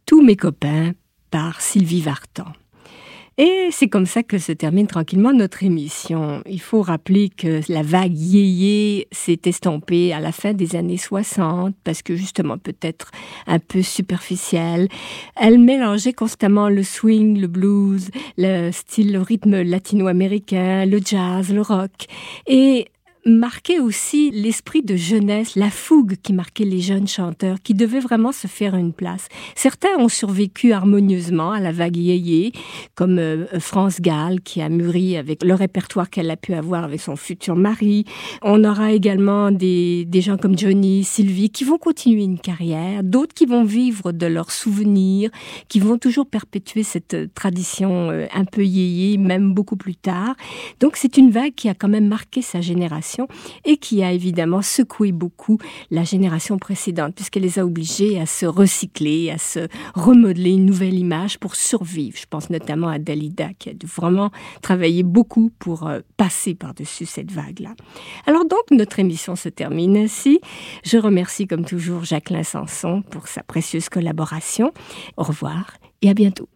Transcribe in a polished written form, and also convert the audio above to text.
Tous mes copains par Sylvie Vartan. Et c'est comme ça que se termine tranquillement notre émission. Il faut rappeler que la vague yéyé s'est estompée à la fin des années 60, parce que justement peut-être un peu superficielle. Elle mélangeait constamment le swing, le blues, le rythme latino-américain, le jazz, le rock. Et marquait aussi l'esprit de jeunesse, la fougue qui marquait les jeunes chanteurs, qui devaient vraiment se faire une place. Certains ont survécu harmonieusement à la vague yéyé, comme France Gall, qui a mûri avec le répertoire qu'elle a pu avoir avec son futur mari. On aura également des gens comme Johnny, Sylvie, qui vont continuer une carrière, d'autres qui vont vivre de leurs souvenirs, qui vont toujours perpétuer cette tradition un peu yéyé, même beaucoup plus tard. Donc c'est une vague qui a quand même marqué sa génération et qui a évidemment secoué beaucoup la génération précédente, puisqu'elle les a obligés à se recycler, à se remodeler une nouvelle image pour survivre. Je pense notamment à Dalida, qui a dû vraiment travailler beaucoup pour passer par-dessus cette vague-là. Alors donc, notre émission se termine ainsi. Je remercie comme toujours Jacqueline Sanson pour sa précieuse collaboration. Au revoir et à bientôt.